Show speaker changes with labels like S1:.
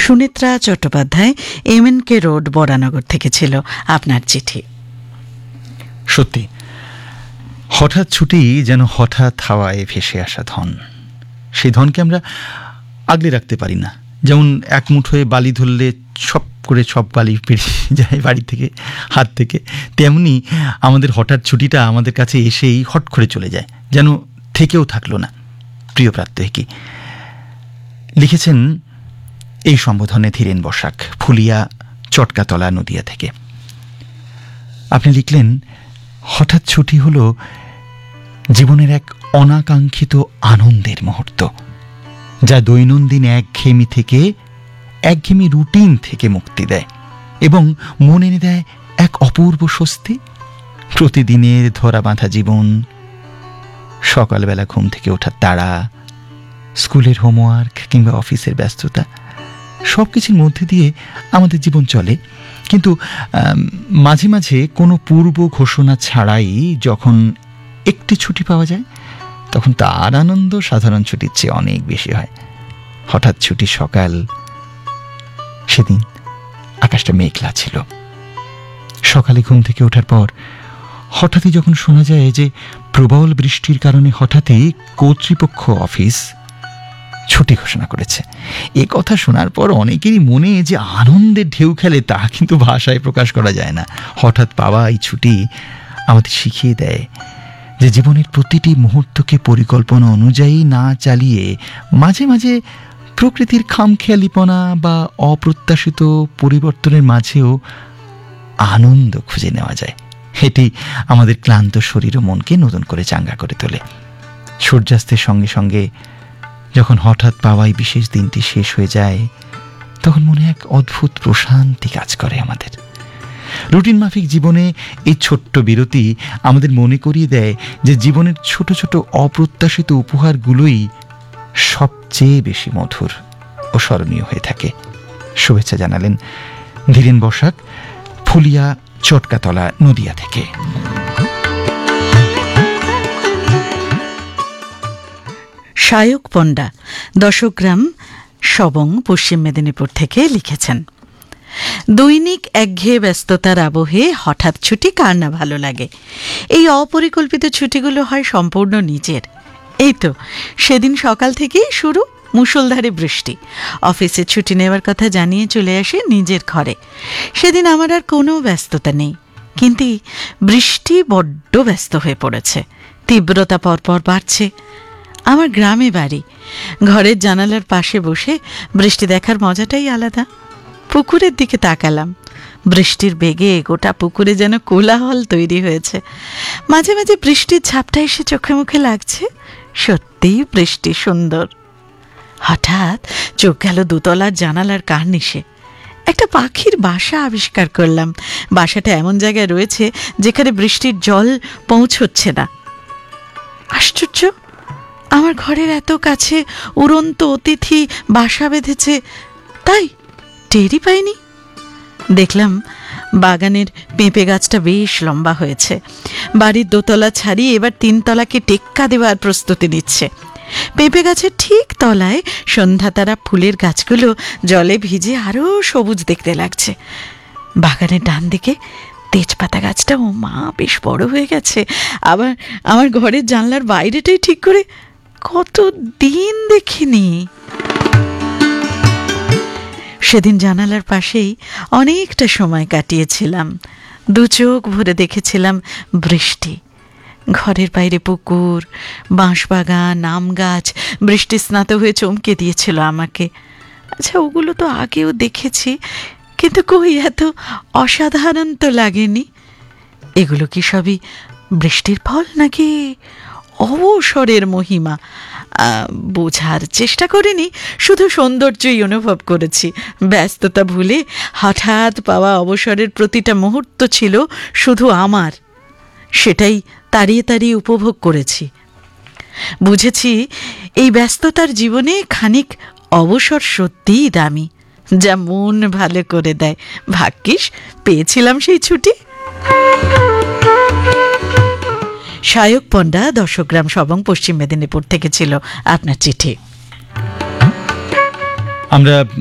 S1: Sunethra Chattopadhyay, MNK road, Baranagar থেকে ছিল আপনার চিঠি।
S2: সত্যি, হঠাৎ ছুটি যেন হঠাৎ হাওয়ায় ভেসে আসা ধন। সেই ধনকে আমরা আগলে রাখতে পারি না। যেমন এক মুঠোয় বালি ধরলে সব করে সব বালি বেরিয়ে যায় বাড়ি থেকে, হাত থেকে, তেমনি আমাদের হঠাৎ ছুটিটা আমাদের কাছে এসেই হট করে চলে যায়, যেন থেকেও থাকলো না। প্রিয় প্রাত্যহিকী লিখেছেন এই সম্বোধনে ধীরেন বসাক, ফুলিয়া চটকাতলা, নদিয়া থেকে। আপনি লিখলেন, হঠাৎ ছুটি হলো জীবনের এক অনাকাঙ্ক্ষিত আনন্দের মুহূর্ত, যা দৈনন্দিন একঘেয়েমি রুটিন থেকে মুক্তি দেয় এবং মন এনে দেয় এক অপূর্ব স্বস্তি। প্রতিদিনের ধরা বাঁধা জীবন, সকালবেলা ঘুম থেকে ওঠার তাড়া, স্কুলের হোমওয়ার্ক কিংবা অফিসের ব্যস্ততা, সব কিছুর মধ্যে দিয়ে আমাদের জীবন চলে। কিন্তু মাঝে মাঝে কোনো পূর্ব ঘোষণা ছাড়াই যখন একটি ছুটি পাওয়া যায়, তখন তার আনন্দ সাধারণ ছুটির চেয়ে অনেক বেশি হয়। হঠাৎ ছুটির সকাল, সেদিন আকাশটা মেঘলা ছিল। সকালে ঘুম থেকে ওঠার পর হঠাৎই যখন শোনা যায় যে প্রবল বৃষ্টির কারণে হঠাৎই কর্তৃপক্ষ অফিস ছুটি ঘোষণা করেছে, এ কথা শোনার পর অনেকেরই মনে যে আনন্দের ঢেউ খেলে, তা কিন্তু ভাষায় প্রকাশ করা যায় না। হঠাৎ পাওয়া এই ছুটি আমাদের শিখিয়ে দেয় যে জীবনের প্রতিটি মুহূর্তকে পরিকল্পনা অনুযায়ী না চালিয়ে মাঝে মাঝে প্রকৃতির খামখেয়ালিপনা বা অপ্রত্যাশিত পরিবর্তনের মাঝেও আনন্দ খুঁজে নেওয়া যায়। এটি আমাদের ক্লান্ত শরীর ও মনকে নতুন করে চাঙ্গা করে তোলে। সূর্যাস্তের সঙ্গে সঙ্গে যখন হঠাৎ পাওয়াই বিশেষ দিনটি শেষ হয়ে যায়, তখন মনে এক অদ্ভুত প্রশান্তি কাজ করে আমাদের। রুটিন মাফিক জীবনে এই ছোট্ট বিরতি আমাদের মনে করিয়ে দেয় যে জীবনের ছোট ছোট অপ্রত্যাশিত উপহারগুলোই সবচেয়ে বেশি মধুর ও স্মরণীয় হয়ে থাকে। শুভেচ্ছা জানালেন ধীরেন বসাক, ফুলিয়া চটকাতলা, নদিয়া থেকে।
S1: সায়ক পণ্ডা, দশগ্রাম, সবং, পশ্চিম মেদিনীপুর থেকে লিখেছেন, দৈনিক একঘেয়ে ব্যস্ততার আবহে হঠাৎ ছুটি কার না ভালো লাগে। এই অপরিকল্পিত ছুটিগুলো হয় সম্পূর্ণ নিজের। এই তো সেদিন সকাল থেকেই শুরু মুষলধারে বৃষ্টি। অফিসে ছুটি নেওয়ার কথা জানিয়ে চলে আসে নিজের ঘরে। সেদিন আমার আর কোনো ব্যস্ততা নেই, কিন্তু বৃষ্টি বড্ড ব্যস্ত হয়ে পড়েছে। তীব্রতা পরপর বাড়ছে। আমার গ্রামে বাড়ি। ঘরের জানালার পাশে বসে বৃষ্টি দেখার মজাটাই আলাদা। পুকুরের দিকে তাকালাম। বৃষ্টির বেগে গোটা পুকুরে যেন কোলাহল তৈরি হয়েছে। মাঝে মাঝে বৃষ্টির ঝাপটা এসে চোখে মুখে লাগছে। সত্যিই বৃষ্টি সুন্দর। হঠাৎ চোখ গেল দোতলার জানালার কার্নিশে। একটা পাখির বাসা আবিষ্কার করলাম। বাসাটা এমন জায়গায় রয়েছে যেখানে বৃষ্টির জল পৌঁছচ্ছে না। আশ্চর্য, আমার ঘরের এত কাছে উড়ন্ত অতিথি বাসা বেঁধেছে, তাই টেরই পাইনি। দেখলাম বাগানের পেঁপে গাছটা বেশ লম্বা হয়েছে। বাড়ির দোতলা ছাড়িয়ে এবার 3 তলাকে টেক্কা দেওয়ার প্রস্তুতি নিচ্ছে। পেঁপে গাছের ঠিক তলায় সন্ধ্যাতারা ফুলের গাছগুলো জলে ভিজে আরও সবুজ দেখতে লাগছে। বাগানের ডান দিকে তেজপাতা গাছটা, ও মা, বেশ বড় হয়ে গেছে। আবার আমার ঘরের জানলার বাইরেটাই ঠিক করে কত দিন দেখিনি। সেদিন জানালার পাশেই অনেকটা সময় কাটিয়েছিলাম। 2 চোখ ভরে দেখেছিলাম বৃষ্টি। ঘরের বাইরে পুকুর, বাঁশবাগান, আম গাছ বৃষ্টি স্নাত হয়ে চমকে দিয়েছিল আমাকে। আচ্ছা, ওগুলো তো আগেও দেখেছি, কিন্তু কই এত অসাধারণ তো লাগেনি। এগুলো কি সবই বৃষ্টির ফল নাকি অবসরের মহিমা? বোঝার চেষ্টা করিনি, শুধু সৌন্দর্যই অনুভব করেছি। ব্যস্ততা ভুলে হঠাৎ পাওয়া অবসরের প্রতিটা মুহূর্ত ছিল শুধু আমার। সেটাই তাড়িয়ে তাড়িয়ে উপভোগ করেছি। বুঝেছি এই ব্যস্ততার জীবনে খানিক অবসর সত্যিই দামি, যা মন ভালো করে দেয়। ভাগ্যিস পেয়েছিলাম সেই ছুটি। সায়ক পণ্ডা, দশগ্রাম, সবং, পশ্চিম মেদিনীপুর থেকে ছিল আপনার চিঠি।
S2: আমরা